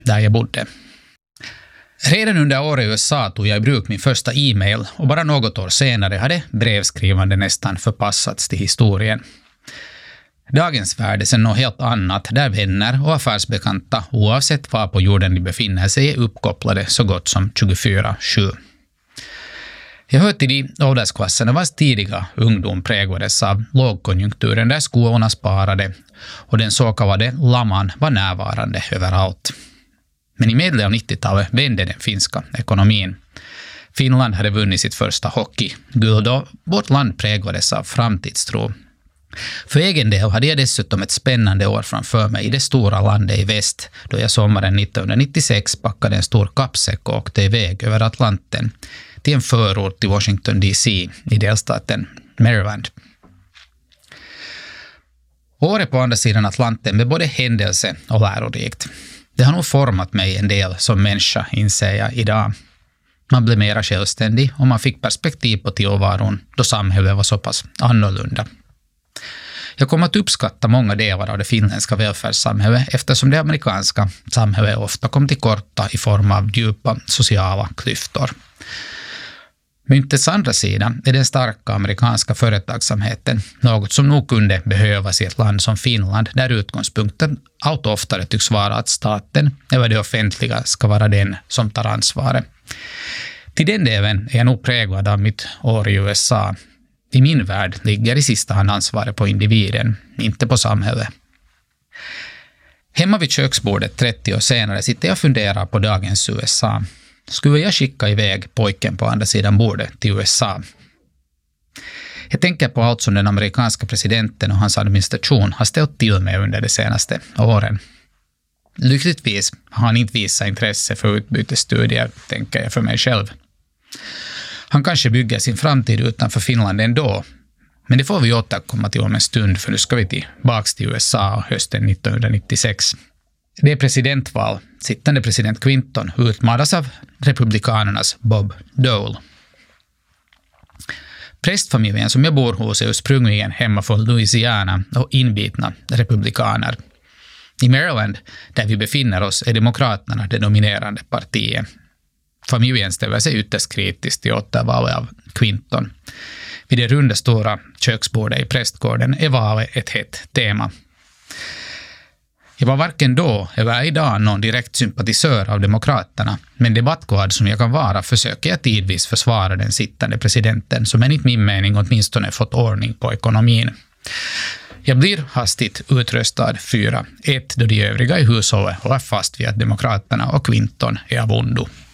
där jag bodde. Redan under året i USA tog jag i bruk min första e-mail och bara något år senare hade brevskrivande nästan förpassats till historien. Dagens värld är sen något helt annat där vänner och affärsbekanta oavsett var på jorden de befinner sig är uppkopplade så gott som 24/7. Jag hör till de åldersklasserna vars tidiga ungdom präglades av lågkonjunkturen där skolorna sparade och den så kallade laman var närvarande överallt. Men i medel av 90-talet vände den finska ekonomin. Finland hade vunnit sitt första hockeyguld och vårt land präglades av framtidstro. För egen del hade jag dessutom ett spännande år framför mig i det stora landet i väst då jag sommaren 1996 packade en stor kappsäck och åkte iväg över Atlanten till en förort till Washington DC i delstaten Maryland. Året på andra sidan Atlanten blev både händelse och lärorikt. Det har nog format mig en del som människa, inser jag idag. Man blev mera självständig och man fick perspektiv på tillvaron då samhället var så pass annorlunda. Jag kommer att uppskatta många delar av det finländska välfärdssamhället eftersom det amerikanska samhället ofta kom till korta i form av djupa sociala klyftor. Myntets andra sida är den starka amerikanska företagsamheten, något som nog kunde behövas i ett land som Finland där utgångspunkten allt oftare tycks vara att staten eller det offentliga ska vara den som tar ansvaret. Till den delen är jag nog präglad av mitt år i USA. I min värld ligger i sista hand ansvaret på individen, inte på samhället. Hemma vid köksbordet 30 år senare sitter jag och funderar på dagens USA. Skulle jag skicka iväg pojken på andra sidan bordet till USA? Jag tänker på allt som den amerikanska presidenten och hans administration har ställt till med under de senaste åren. Lyckligtvis har han inte visat intresse för utbytesstudier, tänker jag för mig själv. Han kanske bygger sin framtid utanför Finland ändå, men det får vi återkomma till om en stund för nu ska vi tillbaka till USA hösten 1996. Det är presidentval. Sittande president Clinton utmanas av republikanernas Bob Dole. Prästfamiljen som jag bor hos är ursprungligen hemma från Louisiana och inbitna republikaner. I Maryland, där vi befinner oss, är demokraterna det dominerande partiet. Familjen ställer sig ytterst kritiskt till återvalet av Clinton. Vid det runda stora köksbordet i prästgården är valet ett hett tema. Jag var varken då eller idag någon direkt sympatisör av demokraterna, men debattglad som jag kan vara försöker jag tidvis försvara den sittande presidenten som enligt min mening åtminstone fått ordning på ekonomin. Jag blir hastigt utröstad 4-1 då de övriga i hushållet håller fast vid att demokraterna och Clinton är av ondo.